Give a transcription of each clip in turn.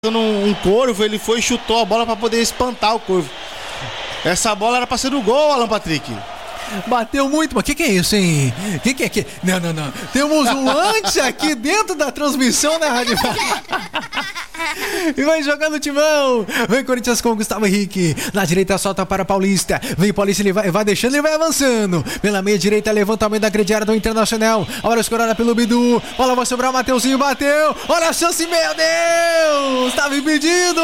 um corvo, ele foi e chutou a bola para poder espantar o corvo. Essa bola era para ser no gol, Alan Patrick. Bateu muito, mas que é isso, hein? Que é que? Não. Temos um antes aqui dentro da transmissão da Rádio. E vai jogando o Timão. Vem Corinthians com o Gustavo Henrique. Na direita solta para Paulista. Vem Paulista, ele vai deixando, ele vai avançando. Pela meia direita, levantamento da grande área do Internacional. Olha escorada pelo Bidu. Bola vai sobrar, Mateuzinho bateu. Olha a chance, meu Deus! Estava impedido.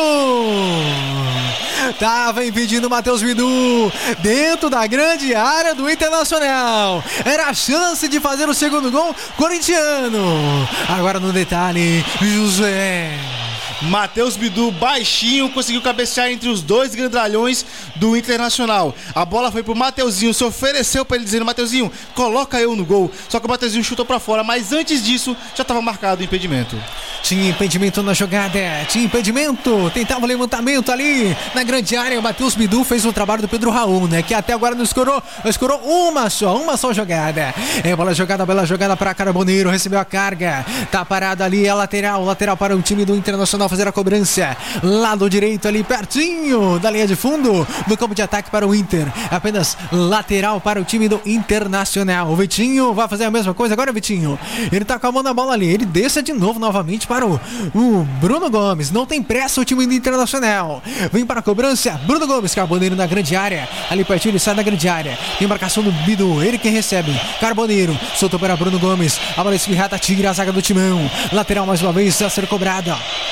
Tava impedindo o Matheus Bidu dentro da grande área do Internacional. Era a chance de fazer o segundo gol corintiano. Agora no detalhe, José. Matheus Bidu, baixinho, conseguiu cabecear entre os dois grandalhões do Internacional. A bola foi pro Mateuzinho, se ofereceu pra ele, dizendo: Mateuzinho, coloca eu no gol. Só que o Mateuzinho chutou pra fora, mas antes disso já estava marcado o impedimento. Tinha impedimento na jogada, tinha impedimento, tentava o levantamento ali na grande área. O Matheus Bidu fez o trabalho do Pedro Raul, né? Que até agora não escorou uma só jogada. Bela jogada para Carboneiro, recebeu a carga, tá parado ali, lateral para o time do Internacional fazer a cobrança. Lado direito ali, pertinho da linha de fundo do campo de ataque para o Inter. Apenas lateral para o time do Internacional. O Vitinho vai fazer a mesma coisa agora, Vitinho. Ele tá com a mão na bola ali, ele desce de novo, novamente para o Bruno Gomes. Não tem pressa o time do Internacional. Vem para a cobrança, Bruno Gomes, Carboneiro na grande área. Ali pertinho, ele sai da grande área. Tem marcação do Bidu, ele quem recebe. Carboneiro, soltou para Bruno Gomes. A bola espirrada, tira a zaga do Timão. Lateral mais uma vez a ser cobrada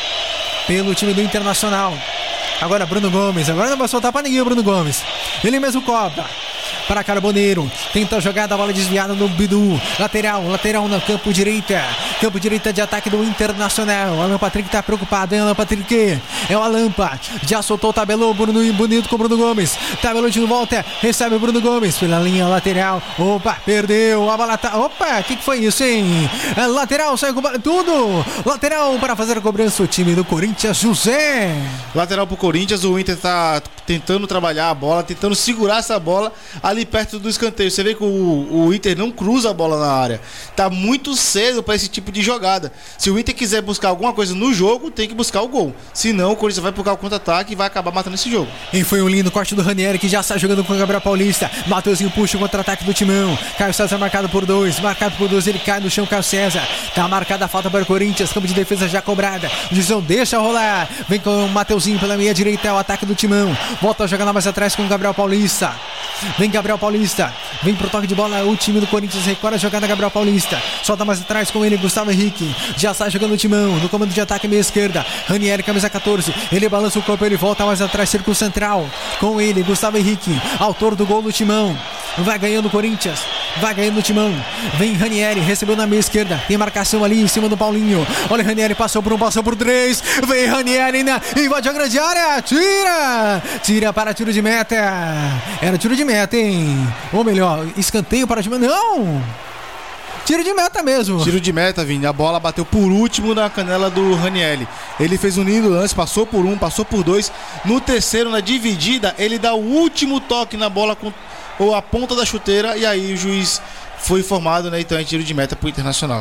pelo time do Internacional. Agora Bruno Gomes, agora não vai soltar para ninguém o Bruno Gomes. Ele mesmo cobra para Carboneiro, tenta a jogada, a bola desviada no Bidu, lateral no campo direita de ataque do Internacional. Alan Patrick tá preocupado, hein? Alan Patrick, é o Alampa, já soltou, tabelou Bruno, bonito com o Bruno Gomes, tabelou de volta, recebe o Bruno Gomes pela linha lateral, opa, perdeu, a bola tá, opa, que foi isso, hein? Lateral, saiu com tudo, lateral para fazer a cobrança o time do Corinthians, José. Lateral pro Corinthians, o Inter tá tentando trabalhar a bola, tentando segurar essa bola ali perto do escanteio. Você vê que o Inter não cruza a bola na área. Tá muito cedo para esse tipo de jogada. Se o Inter quiser buscar alguma coisa no jogo, tem que buscar o gol. Senão o Corinthians vai buscar o contra-ataque e vai acabar matando esse jogo. E foi um lindo corte do Ranieri, que já está jogando com o Gabriel Paulista. Mateuzinho puxa o contra-ataque do Timão. Caio César marcado por dois, ele cai no chão. Caio César, tá marcada a falta para o Corinthians, campo de defesa já cobrada. O Juizão deixa rolar, vem com o Mateuzinho pela meia direita, é o ataque do Timão. Volta a jogar mais atrás com o Gabriel Paulista. Vem Gabriel Paulista, vem pro toque de bola, o time do Corinthians recuora a jogada. Gabriel Paulista, solta mais atrás com ele, Gustavo Henrique, já sai jogando o Timão, no comando de ataque meia esquerda, Ranieri, camisa 14, ele balança o corpo, ele volta mais atrás, círculo central, com ele, Gustavo Henrique, autor do gol do Timão, vai ganhando o Corinthians, vai ganhando o Timão, vem Ranieri, recebeu na meia esquerda, tem marcação ali em cima do Paulinho, olha Ranieri, passou por 3, vem Ranieri, invade a grande área, tira para tiro de meta, era tiro de meta, hein? Ou melhor, escanteio para o time, não! Tiro de meta mesmo. Tiro de meta, Vini. A bola bateu por último na canela do Ranieri. Ele fez um lindo lance, passou por um, passou por dois. No terceiro, na dividida, ele dá o último toque na bola com a ponta da chuteira e aí o juiz foi informado, né? Então é tiro de meta pro Internacional.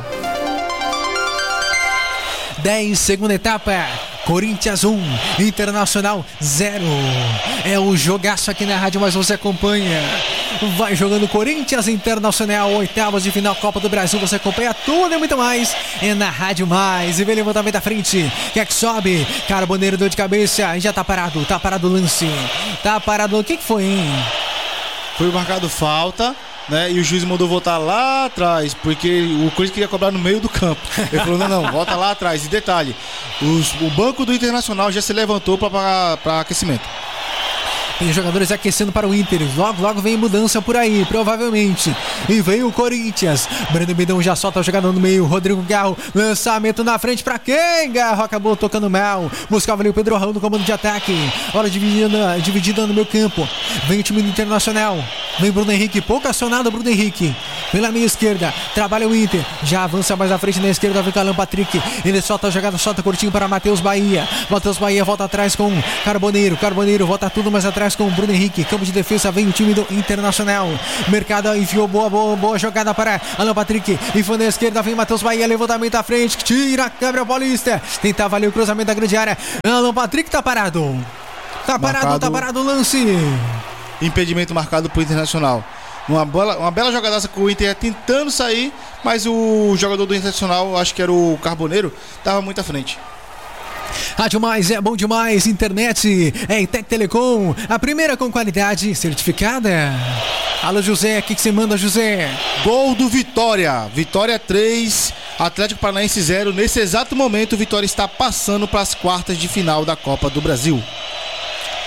10, segunda etapa. Corinthians 1, Internacional 0. É o jogaço aqui na rádio, mas você acompanha. Vai jogando Corinthians, Internacional, oitavas de final, Copa do Brasil. Você acompanha tudo e muito mais. É na Rádio Mais. E vem levantamento da frente. Quer que sobe? Carboneiro deu de cabeça. Já tá parado o lance. Tá parado. O que foi, hein? Foi marcado falta, né? E o juiz mandou voltar lá atrás, porque o Corinthians queria cobrar no meio do campo. Ele falou: não, volta lá atrás. E detalhe, o banco do Internacional já se levantou para aquecimento. Tem jogadores aquecendo para o Inter. Logo vem mudança por aí, provavelmente. E vem o Corinthians. Breno Bidão já solta a jogada no meio. Rodrigo Garro, lançamento na frente para quem? Garro acabou tocando mal. Buscava ali o Pedro Raul no comando de ataque. Hora dividida no meio campo. Vem o time do Internacional. Vem Bruno Henrique, pouco acionado Bruno Henrique. pela meia esquerda, trabalha o Inter, já avança mais à frente na esquerda, vem com Alan Patrick, ele solta a jogada, solta curtinho para Matheus Bahia volta atrás com Carboneiro volta tudo mais atrás com Bruno Henrique, campo de defesa, vem o time do Internacional, Mercado enfiou boa jogada para Alan Patrick, e foi na esquerda, vem Matheus Bahia, levantamento à frente, tira, Gabriel Paulista, tentava ali o cruzamento da grande área, Alan Patrick tá parado o lance. Impedimento marcado pro Internacional. Uma bela jogadaça com o Inter tentando sair, mas o jogador do Internacional, acho que era o Carboneiro, estava muito à frente. Rádio Mais é bom demais, internet é Itec Telecom, a primeira com qualidade certificada. Alô José, o que você manda, José? Gol do Vitória, Vitória 3, Atlético Paranaense 0. Nesse exato momento o Vitória está passando para as quartas de final da Copa do Brasil.